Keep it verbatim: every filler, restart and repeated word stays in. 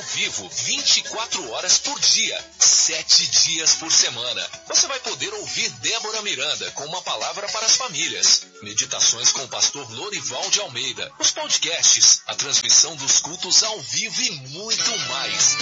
vivo, vinte e quatro horas por dia, sete dias por semana. Você vai poder ouvir Débora Miranda com uma palavra para as famílias. Meditações com o pastor Lorival de Almeida. Os podcasts, a transmissão dos cultos ao vivo e muito mais.